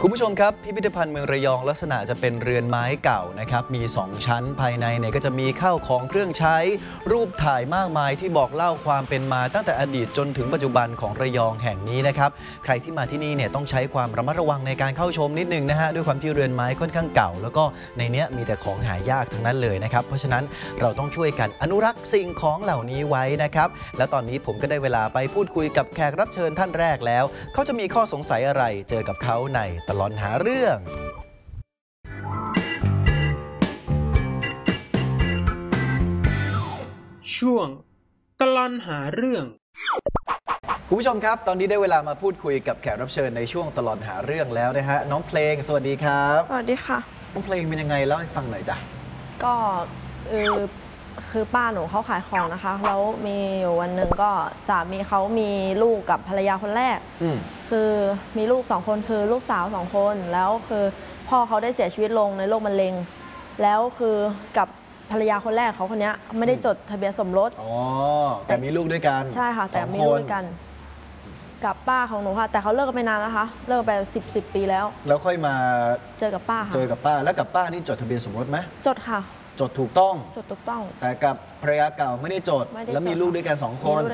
คุณผู้ชมครับพิพิธภัณฑ์เมืองระยองลักษณะจะเป็นเรือนไม้เก่านะครับมี2ชั้นภายในเนี่ยก็จะมีข้าวของเครื่องใช้รูปถ่ายมากมายที่บอกเล่าความเป็นมาตั้งแต่อดีตจนถึงปัจจุบันของระยองแห่งนี้นะครับใครที่มาที่นี่เนี่ยต้องใช้ความระมัดระวังในการเข้าชมนิดนึงนะฮะด้วยความที่เรือนไม้ค่อนข้างเก่าแล้วก็ในเนี้ยมีแต่ของหายากทั้งนั้นเลยนะครับเพราะฉะนั้นเราต้องช่วยกันอนุรักษ์สิ่งของเหล่านี้ไว้นะครับและตอนนี้ผมก็ได้เวลาไปพูดคุยกับแขกรับเชิญท่านแรกแล้วเขาจะมีข้อสงสัยอะไรเจอกับเขาในตลอดหาเรื่องช่วงตลอดหาเรื่องคุณผู้ชมครับตอนนี้ได้เวลามาพูดคุยกับแขกรับเชิญในช่วงตลอดหาเรื่องแล้วนะฮะน้องเพลงสวัสดีครับสวัสดีค่ะน้องเพลงเป็นยังไงเล่าให้ฟังหน่อยจ้ะก็คือป้าหนูเขาขายของนะคะแล้วมีอยู่วันหนึ่งก็สามีเขามีลูกกับภรรยาคนแรกคือมีลูก2 คนคือลูกสาว2 คนแล้วคือพ่อเขาได้เสียชีวิตลงในโรคมะเร็งแล้วคือกับภรรยาคนแรกเขาคนนี้ไม่ได้จดทะเบียนสมรสอ๋อแต่มีลูกด้วยกันใช่ค่ะแต่มีลูกด้วยกันกับป้าของหนูค่ะแต่เขาเลิกกันไปนานแล้วนะคะเลิกไป10 ปีแล้วค่อยมาเจอกับป้าค่ะเจอกับป้าแล้วกับป้านี่จดทะเบียนสมรสไหมจดค่ะจดถูกต้องจดถูกต้องแต่กับภรรยาเก่าไม่ได้จดแล้วมีลูกด้วยกัน2 คน